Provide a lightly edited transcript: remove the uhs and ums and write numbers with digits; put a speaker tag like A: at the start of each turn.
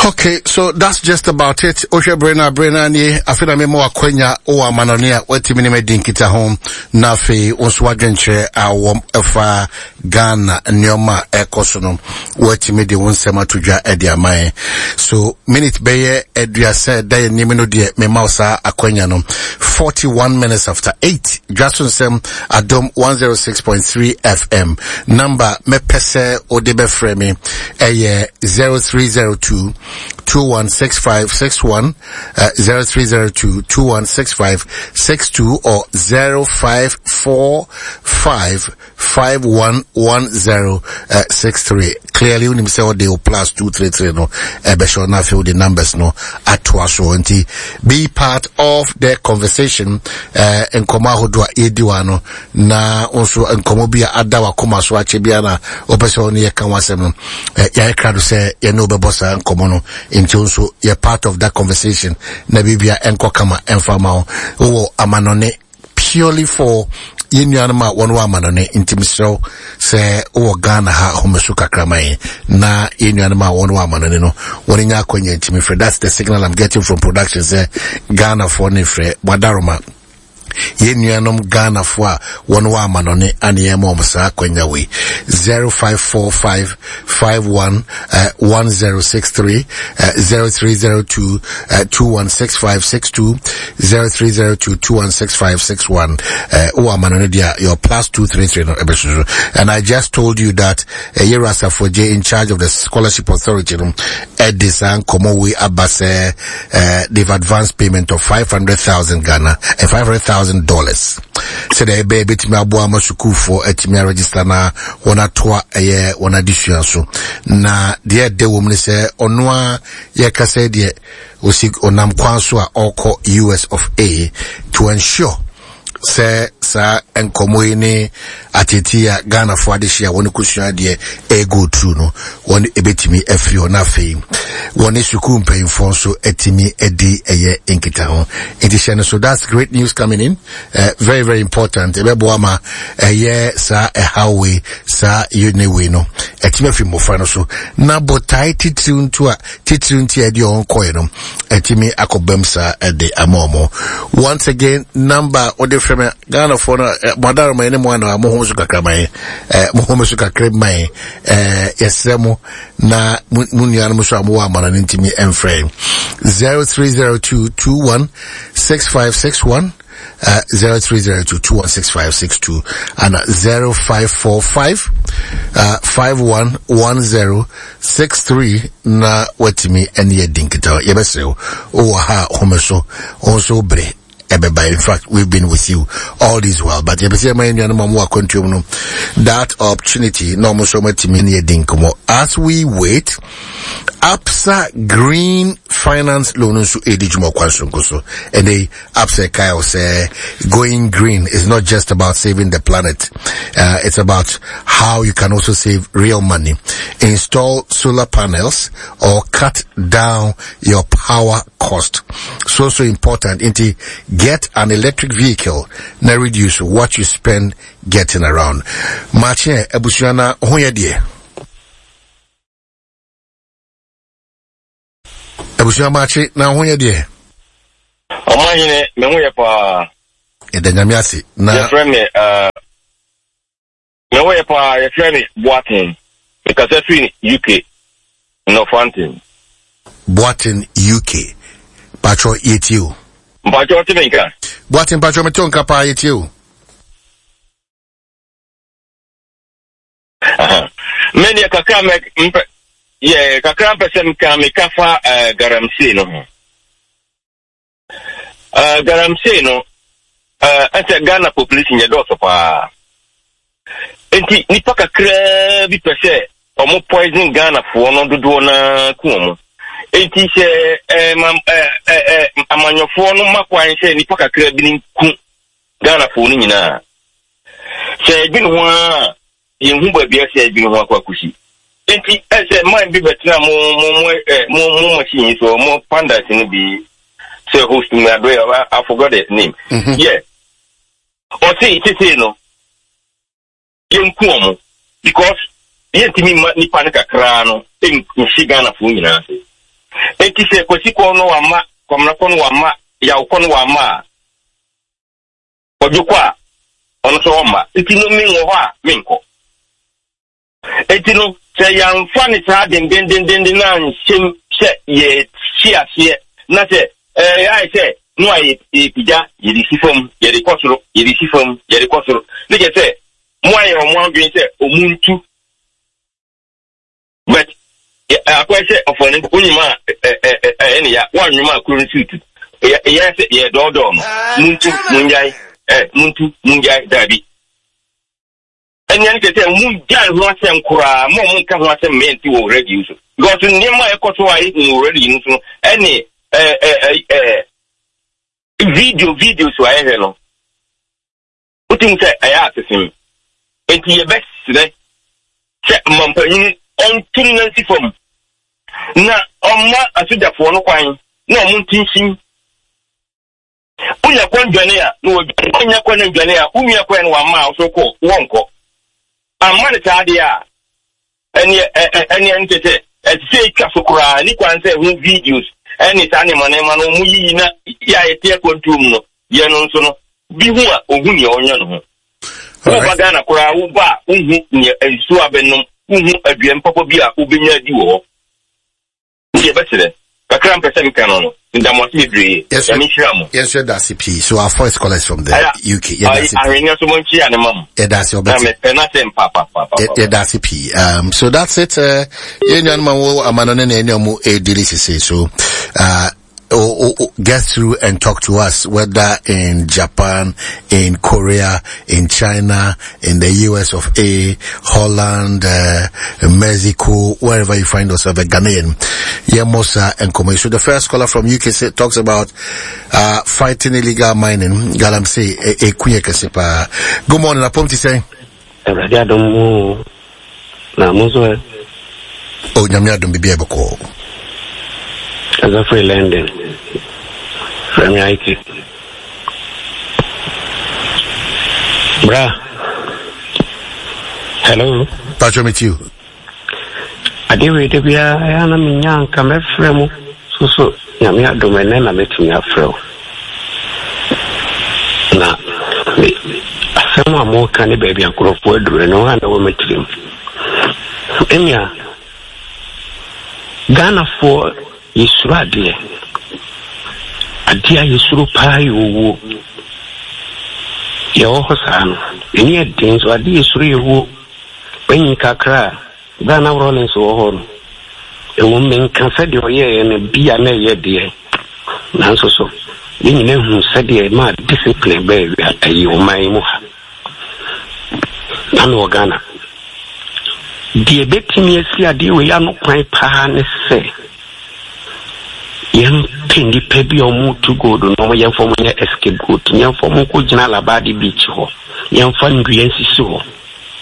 A: Okay, so that's just about it. Oshe Brena ni afina memo akwenya o amanonia weti minime dinkita home nafi onswagenche awom efa Ghana nyoma ekosono weti midi wonsema tuja edi amae. So minute beye edria said daye nimeno die memausa akwenya no 41 minutes after 8 Jason Sem Adom 106.3 FM number mepese odebe frame eye 0302 216561 0302 216562 or 0545511063. Clearly when you say what they plus 233 no ebesho na feel the numbers no atwa so nti be part of the conversation enkoma hodwa ediwa no na also enkomo bia adawa koma so ache bia na opeso ne yeka wasem no ya krado say ye no bebosa enkomo no nti also ye part of that conversation na bibia enko kama enfama o amanone purely for Yenuanama wonwa amanone intimisro se o Ghana ha homesuka kramai na yenuanama wonwa amanone no woninya akwenye intimifre. That's the signal I'm getting from production say Ghana for nifre wadaroma yenuanom Ghana for wonwa amanone aniyemo omsa akwenya we 0545511063 0302 216562 0302 216561 your plus 233 no ebesusu. And I just told you that Yerasa Foje in charge of the scholarship authority Edison Komowe Abase they've advanced payment of 500,000 Ghana and $500,000. So the baby to me abuwa masuku for etimi register na wana toa wana addition so na de woman say onwa ye kase de osik onam kwanso a oko US of A to ensure say sa enkomo ni atetia Ghana for adishia woni kusua de go through no woni ebetimi afio na fei woni suku mpayimfo so etimi edi eye enkita ho edition. So that's great news coming in, very very important. Ebebo ama sa highway sa uniwe no etimi afimo fa no so na botai tituntu a titunti edi onko no etimi akobam sa ede amomo. Once again number ode from Ghana for madara mayene mwana wa mohomu suka kramai yesemo na munyana muso amuwa amana nintimi enframe 0302 216561 0302 216562 and 0545 511063 na watimi eni dinkita yebeseo o ha homeso also bre. In fact, we've been with you all this while, but that opportunity as we wait. APSA Green Finance Loan to Edijumo Kwansunkoso. And they APSA Kyle say going green is not just about saving the planet. It's about how you can also save real money. Install solar panels or cut down your power cost. So important. Get an electric vehicle. Now reduce what you spend getting around. Marche Ebusiana Hoyadie. Ebusiana Marche na Hoyadie.
B: Omanyine memoye pa
A: Edanyamiasi na
B: yefreme memoye pa yefreme Boatin because that's in UK no fountain
A: Boatin UK Pacho ETU
B: Pacho Timinka
A: Boatin Pacho Metonka pa ETU
B: many kakame yeah kakam person kame kafa garamsi no garamsi no ante Ghana population ya doso pa enti nipa kakra bi pese omo poison Ghana fo no dodo na kuomo enti se amanyofo no makwan se nipa kakra bi nku Ghana fo ni nyina se bi no a yehu ba bia se bi no akwa kusi enti ese man bi betina mo machine so mo pandas ni bi say host me I forgot his name. Yeah. Or say it is no. Yenkuomo because yentimi ni panika krano in Ghana fu nyina say. enti se kwasiko no wama komnako no wama ya ukono wama ojukwa ono so wama enti no minwo ha minko enti no se yamfa ni sa den na nhyem se ye chiasie na se ai se no ai pija yedi sifom yedi kosoro yedi sifom yedi kosoro ne je se mo ai o mo adwen se omuntu but akwai se ofone kunyima ene ya wanwuma akuru suit ya se ye dodo no muntu munjai dabi enyan ke se munjai ho asem kura mo mun ka ho asem menti wo ready so because ndema ekoto ai wo ready no so ene video so ai no utim se aya asesim enti ye best ne se mampanyin on tunansi fom na omma asudafo no kwan na omuntinsin unya kwanjane ya no unya kwanjane ya umia kwan wa ma so ko wonko amane taade ya eni entete say kasukura ni kwan say hu videos eni tane manema no muyi na ya ete kontum no ye no nso no bi hu a ogun ye onyo no ho o baga na kura wo ba hu ni ensu abenum hu aduem popo bi a obenya di wo ye betere kakram person kan no ndamotidre yamishiramu
A: yes that's CP so our first call is from the UK
B: yes that's
A: CP so that's it yenyan mawo amanone na enyamu edilisi so get through and talk to us, whether in Japan, in Korea, in China, in the US of A, Holland, Mexico, wherever you find yourself, a Ghanaian. Yemosa and Komoi. So the first caller from UK talks about fighting illegal mining. Galamse, a kuye kesepa. Good morning, Apomti say. Oh, Nyamiadum bibi eboko.
C: As a free landing from IT. Bra. Hello.
A: Pacho meet you.
C: Adiwe debia yana minyanka mefremu susu nyamia domene na metu afro. Na asema mo kani baby ankropo edure no anda wo metrim. Emia Ghana for Yesuru adia Yesuru pa yowo ye ho sano eni edin so adia Yesuru yowo banyi kakra Ghana Rollins wo ho no e wo men kan se de oye ne bia na ye de nanso so yin ne hu se de ma discipline be ayi o mai mu ha na Ghana die betimi asi ade we ya no kwan pa ne se yen pindi pebi omu to go do no yen fo mo escape go yen fo mo ko gina labadi beach ho yen fa nduyen sisi ho